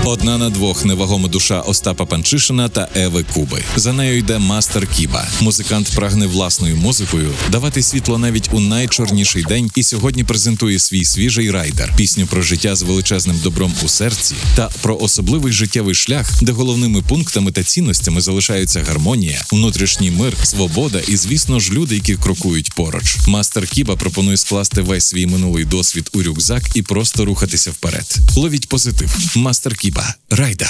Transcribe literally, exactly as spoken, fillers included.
Одна на двох невагома душа Остапа Панчишина та Еви Куби. За нею йде Мастер Кіба. Музикант прагне власною музикою давати світло навіть у найчорніший день і сьогодні презентує свій свіжий райдер. Пісню про життя з величезним добром у серці та про особливий життєвий шлях, де головними пунктами та цінностями залишаються гармонія, внутрішній мир, свобода і, звісно ж, люди, які крокують поруч. Мастер Кіба пропонує скласти весь свій минулий досвід у рюкзак і просто рухатися вперед. Ловіть позитив. Мастер Кіба. Райдер.